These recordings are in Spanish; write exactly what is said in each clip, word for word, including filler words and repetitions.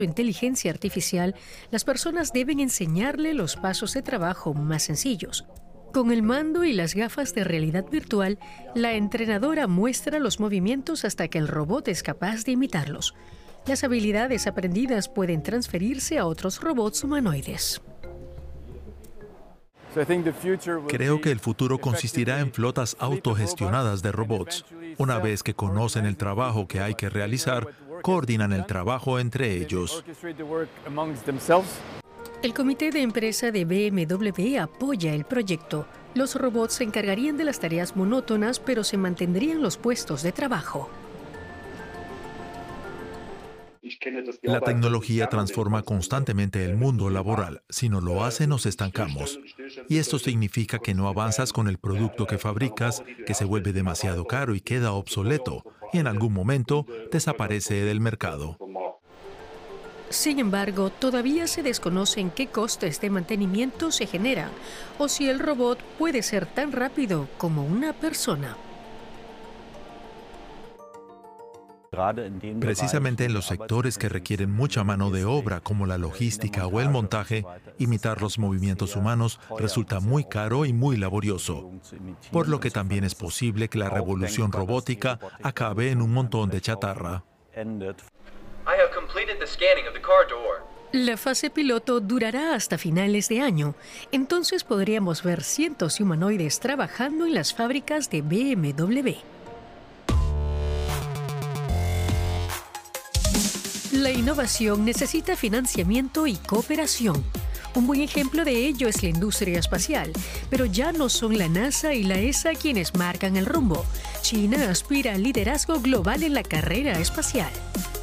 inteligencia artificial, las personas deben enseñarle los pasos de trabajo más sencillos. Con el mando y las gafas de realidad virtual, la entrenadora muestra los movimientos hasta que el robot es capaz de imitarlos. Las habilidades aprendidas pueden transferirse a otros robots humanoides. Creo que el futuro consistirá en flotas autogestionadas de robots. Una vez que conocen el trabajo que hay que realizar, coordinan el trabajo entre ellos. El comité de empresa de B M W apoya el proyecto. Los robots se encargarían de las tareas monótonas, pero se mantendrían los puestos de trabajo. La tecnología transforma constantemente el mundo laboral. Si no lo hace, nos estancamos. Y esto significa que no avanzas con el producto que fabricas, que se vuelve demasiado caro y queda obsoleto, y en algún momento desaparece del mercado. Sin embargo, todavía se desconocen qué costes de mantenimiento se generan o si el robot puede ser tan rápido como una persona. Precisamente en los sectores que requieren mucha mano de obra, como la logística o el montaje, imitar los movimientos humanos resulta muy caro y muy laborioso, por lo que también es posible que la revolución robótica acabe en un montón de chatarra. La fase piloto durará hasta finales de año, entonces podríamos ver cientos de humanoides trabajando en las fábricas de B M W. La innovación necesita financiamiento y cooperación. Un buen ejemplo de ello es la industria espacial, pero ya no son la NASA y la E S A quienes marcan el rumbo. China aspira al liderazgo global en la carrera espacial.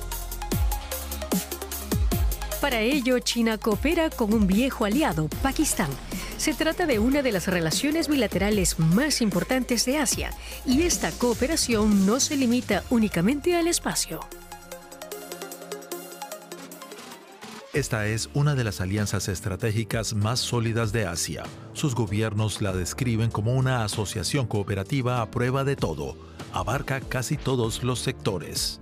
Para ello, China coopera con un viejo aliado, Pakistán. Se trata de una de las relaciones bilaterales más importantes de Asia, y esta cooperación no se limita únicamente al espacio. Esta es una de las alianzas estratégicas más sólidas de Asia. Sus gobiernos la describen como una asociación cooperativa a prueba de todo. Abarca casi todos los sectores.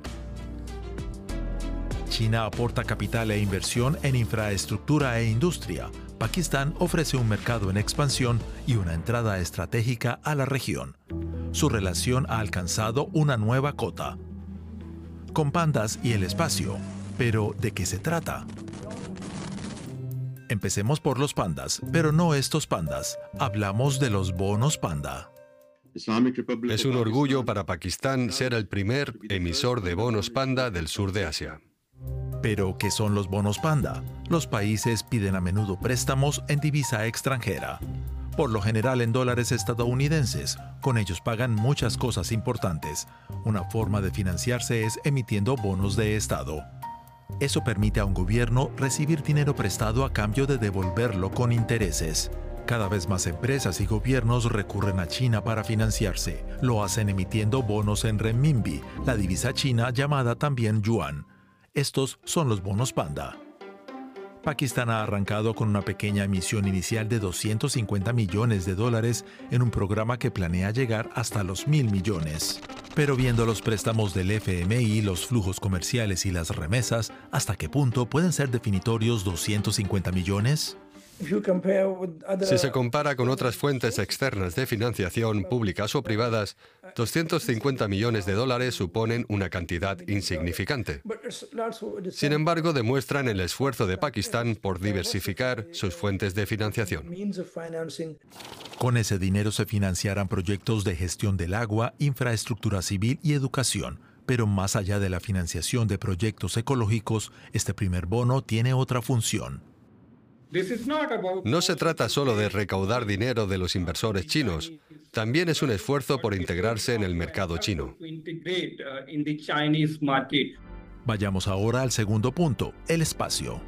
China aporta capital e inversión en infraestructura e industria. Pakistán ofrece un mercado en expansión y una entrada estratégica a la región. Su relación ha alcanzado una nueva cota. Con pandas y el espacio. Pero, ¿de qué se trata? Empecemos por los pandas, pero no estos pandas. Hablamos de los bonos panda. Es un orgullo para Pakistán ser el primer emisor de bonos panda del sur de Asia. ¿Pero qué son los bonos panda? Los países piden a menudo préstamos en divisa extranjera, por lo general en dólares estadounidenses. Con ellos pagan muchas cosas importantes. Una forma de financiarse es emitiendo bonos de Estado. Eso permite a un gobierno recibir dinero prestado a cambio de devolverlo con intereses. Cada vez más empresas y gobiernos recurren a China para financiarse. Lo hacen emitiendo bonos en renminbi, la divisa china llamada también yuan. Estos son los bonos panda. Pakistán ha arrancado con una pequeña emisión inicial de doscientos cincuenta millones de dólares en un programa que planea llegar hasta los mil millones. Pero viendo los préstamos del F M I, los flujos comerciales y las remesas, ¿hasta qué punto pueden ser definitorios doscientos cincuenta millones? Si se compara con otras fuentes externas de financiación, públicas o privadas, doscientos cincuenta millones de dólares suponen una cantidad insignificante. Sin embargo, demuestran el esfuerzo de Pakistán por diversificar sus fuentes de financiación. Con ese dinero se financiarán proyectos de gestión del agua, infraestructura civil y educación. Pero más allá de la financiación de proyectos ecológicos, este primer bono tiene otra función. No se trata solo de recaudar dinero de los inversores chinos, también es un esfuerzo por integrarse en el mercado chino. Vayamos ahora al segundo punto, el espacio.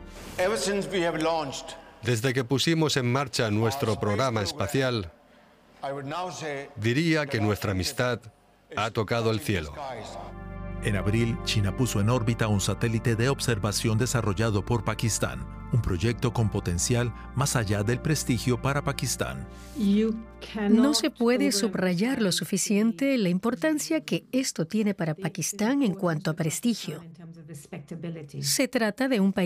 Desde que pusimos en marcha nuestro programa espacial, diría que nuestra amistad ha tocado el cielo. En abril, China puso en órbita un satélite de observación desarrollado por Pakistán, un proyecto con potencial más allá del prestigio para Pakistán. No se puede subrayar lo suficiente la importancia que esto tiene para Pakistán en cuanto a prestigio. Se trata de un país